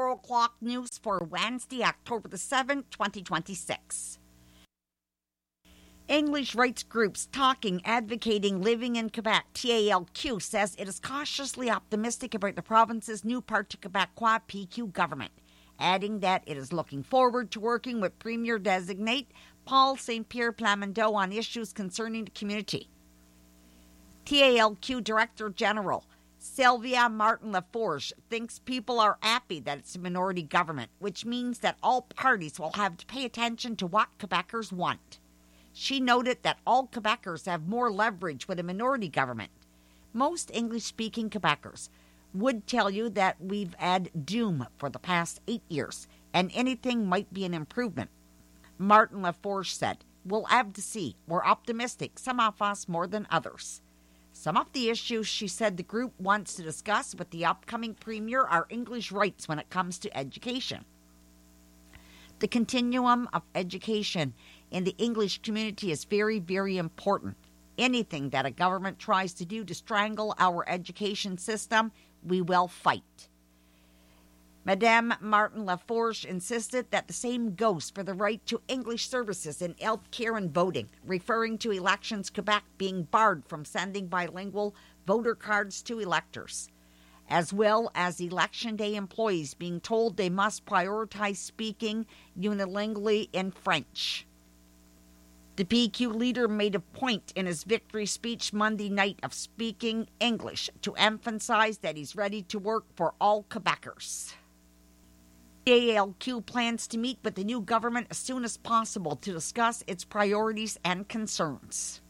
o'clock news for Wednesday, October the 7th, 2026. English rights groups talking, advocating, living in Quebec, TALQ, says it is cautiously optimistic about the province's new Parti Québécois PQ government, adding that it is looking forward to working with Premier-designate Paul St. Pierre Plamondon on issues concerning the community. TALQ Director General Sylvia Martin-Laforge thinks people are happy that it's a minority government, which means that all parties will have to pay attention to what Quebecers want. She noted that all Quebecers have more leverage with a minority government. Most English-speaking Quebecers would tell you that we've had doom for the past 8 years, and anything might be an improvement. Martin-Laforge said, "We'll have to see. We're optimistic, some of us more than others." Some of the issues she said the group wants to discuss with the upcoming premier are English rights when it comes to education. The continuum of education in the English community is very, very important. Anything that a government tries to do to strangle our education system, we will fight. Madame Martin-Laforge insisted that the same goes for the right to English services in health care and voting, referring to Elections Quebec being barred from sending bilingual voter cards to electors, as well as Election Day employees being told they must prioritize speaking unilingually in French. The PQ leader made a point in his victory speech Monday night of speaking English to emphasize that he's ready to work for all Quebecers. TALQ plans to meet with the new government as soon as possible to discuss its priorities and concerns.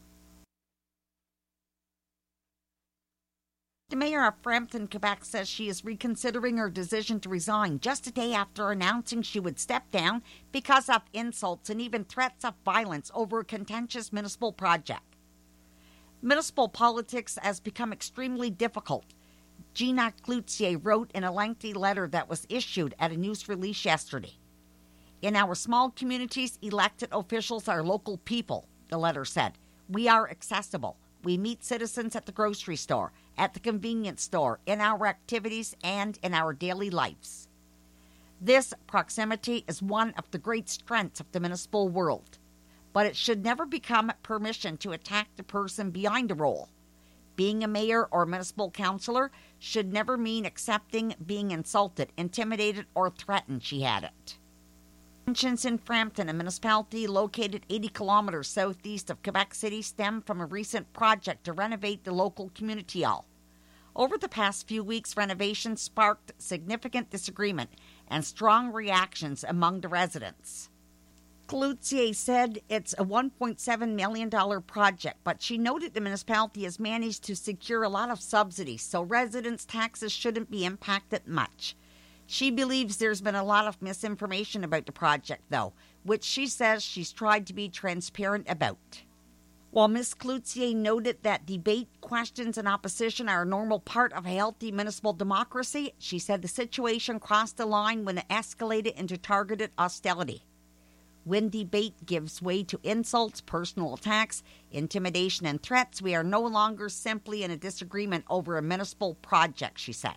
The mayor of Frampton, Quebec, says she is reconsidering her decision to resign just a day after announcing she would step down because of insults and even threats of violence over a contentious municipal project. Municipal politics has become extremely difficult, Gina Cloutier wrote in a lengthy letter that was issued at a news release yesterday. In our small communities, elected officials are local people, the letter said. We are accessible. We meet citizens at the grocery store, at the convenience store, in our activities, and in our daily lives. This proximity is one of the great strengths of the municipal world, but it should never become permission to attack the person behind the role. Being a mayor or municipal councillor should never mean accepting being insulted, intimidated, or threatened, she added. Tensions in Frampton, a municipality located 80 kilometers southeast of Quebec City, stem from a recent project to renovate the local community hall. Over the past few weeks, renovations sparked significant disagreement and strong reactions among the residents. Cloutier said it's a $1.7 million project, but she noted the municipality has managed to secure a lot of subsidies, so residents' taxes shouldn't be impacted much. She believes there's been a lot of misinformation about the project, though, which she says she's tried to be transparent about. While Ms. Cloutier noted that debate, questions, and opposition are a normal part of a healthy municipal democracy, she said the situation crossed the line when it escalated into targeted hostility. When debate gives way to insults, personal attacks, intimidation, and threats, we are no longer simply in a disagreement over a municipal project, she said.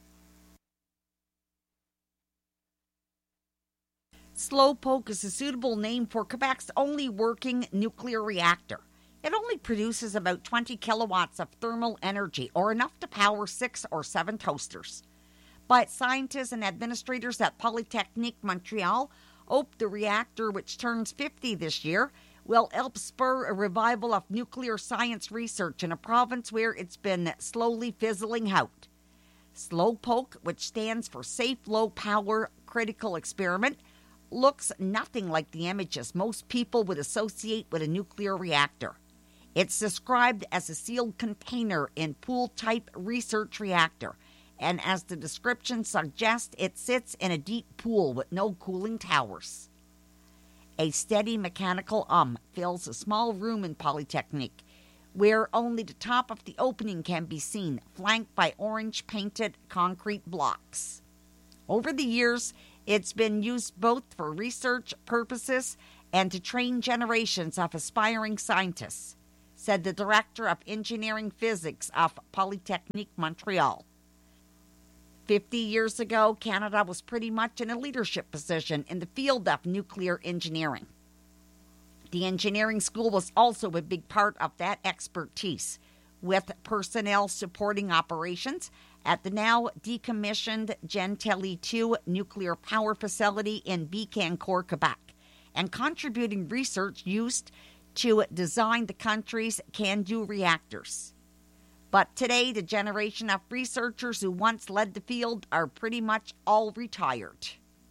Slowpoke is a suitable name for Quebec's only working nuclear reactor. It only produces about 20 kilowatts of thermal energy, or enough to power 6 or 7 toasters. But scientists and administrators at Polytechnique Montreal hope the reactor, which turns 50 this year, will help spur a revival of nuclear science research in a province where it's been slowly fizzling out. Slowpoke, which stands for Safe Low Power Critical Experiment, looks nothing like the images most people would associate with a nuclear reactor. It's described as a sealed container in pool-type research reactor, and as the description suggests, it sits in a deep pool with no cooling towers. A steady mechanical fills a small room in Polytechnique, where only the top of the opening can be seen, flanked by orange-painted concrete blocks. Over the years, it's been used both for research purposes and to train generations of aspiring scientists, said the Director of Engineering Physics of Polytechnique Montreal. 50 years ago, Canada was pretty much in a leadership position in the field of nuclear engineering. The engineering school was also a big part of that expertise, with personnel supporting operations at the now decommissioned Gentilly 2 nuclear power facility in Bécancour, Quebec, and contributing research used to design the country's CANDU reactors. But today, the generation of researchers who once led the field are pretty much all retired.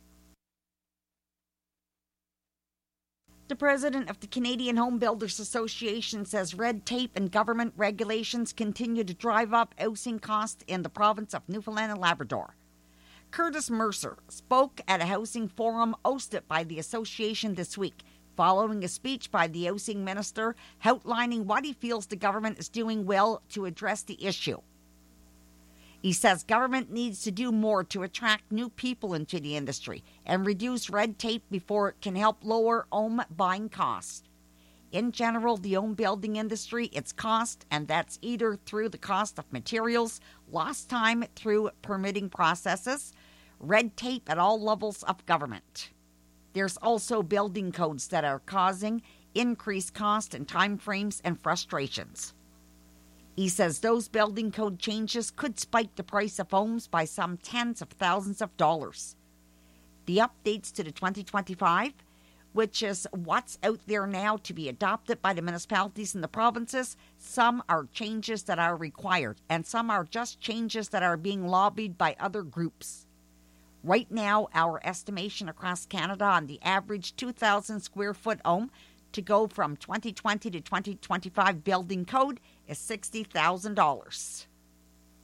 The president of the Canadian Home Builders Association says red tape and government regulations continue to drive up housing costs in the province of Newfoundland and Labrador. Curtis Mercer spoke at a housing forum hosted by the association this week, following a speech by the housing minister outlining what he feels the government is doing well to address the issue. He says government needs to do more to attract new people into the industry and reduce red tape before it can help lower home buying costs. In general, the home building industry, its cost, and that's either through the cost of materials, lost time through permitting processes, red tape at all levels of government. There's also building codes that are causing increased cost and time frames and frustrations. He says those building code changes could spike the price of homes by some tens of thousands of dollars. The updates to the 2025, which is what's out there now to be adopted by the municipalities and the provinces, some are changes that are required, and some are just changes that are being lobbied by other groups. Right now, our estimation across Canada on the average 2,000 square foot home to go from 2020 to 2025 building code is $60,000.